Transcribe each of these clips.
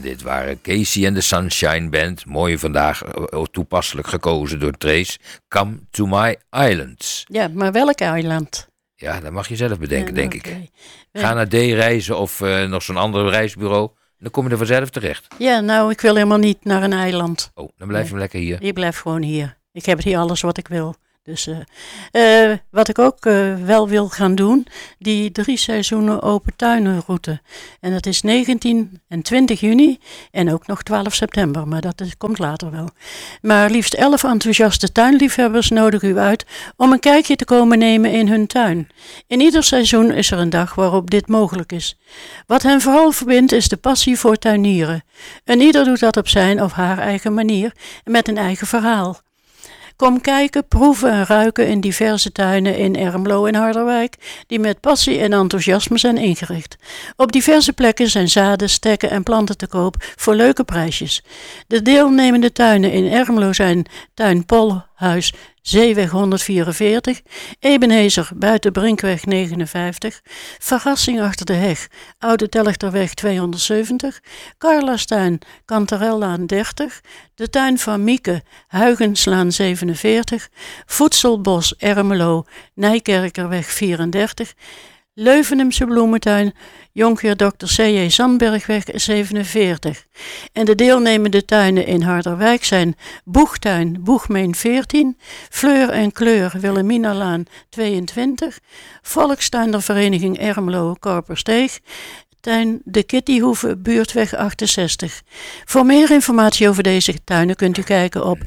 Dit waren Casey and the Sunshine Band. Mooi vandaag, toepasselijk gekozen door Trace. Come to my islands. Ja, maar welk eiland? Ja, dat mag je zelf bedenken, denk ik. Okay. Ga naar D-reizen of nog zo'n ander reisbureau. Dan kom je er vanzelf terecht. Ja, nou, ik wil helemaal niet naar een eiland. Oh, dan blijf je lekker hier. Je blijft gewoon hier. Ik heb hier alles wat ik wil. Dus wat ik ook wel wil gaan doen, die 3 seizoenen open tuinenroute. En dat is 19 en 20 juni en ook nog 12 september, maar dat komt later wel. Maar liefst 11 enthousiaste tuinliefhebbers nodig u uit om een kijkje te komen nemen in hun tuin. In ieder seizoen is er een dag waarop dit mogelijk is. Wat hen vooral verbindt is de passie voor tuinieren. En ieder doet dat op zijn of haar eigen manier en met een eigen verhaal. Kom kijken, proeven en ruiken in diverse tuinen in Ermelo en Harderwijk, die met passie en enthousiasme zijn ingericht. Op diverse plekken zijn zaden, stekken en planten te koop voor leuke prijsjes. De deelnemende tuinen in Ermelo zijn Tuin Polhuis, Zeeweg 144, Ebenezer, Buitenbrinkweg 59, Verrassing achter de heg, Oude Telgterweg 270, Carlastuin, Kantarellaan 30, de tuin van Mieke, Huigenslaan 47, Voedselbos Ermelo, Nijkerkerweg 34, Leuvenumse Bloementuin, Jonkheer Dr. C.J. Zandbergweg 47. En de deelnemende tuinen in Harderwijk zijn Boegtuin, Boegmeen 14, Fleur en Kleur, Wilhelminalaan 22, Volkstuindervereniging Ermelo, Korpersteeg, tuin De Kittyhoeve, Buurtweg 68. Voor meer informatie over deze tuinen kunt u kijken op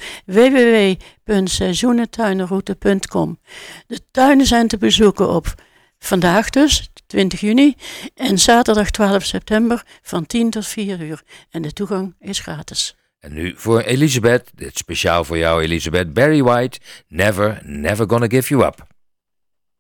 www.seizoenentuinenroute.com. De tuinen zijn te bezoeken op vandaag dus, 20 juni, en zaterdag 12 september van 10 tot 4 uur. En de toegang is gratis. En nu voor Elisabeth, dit speciaal voor jou Elisabeth, Barry White, Never, Never Gonna Give You Up.